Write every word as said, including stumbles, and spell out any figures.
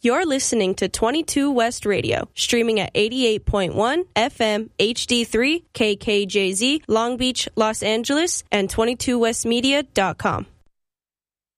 You're listening to twenty-two West Radio, streaming at eighty-eight point one F M H D three K K J Z, Long Beach, Los Angeles, and twenty-two west media dot com.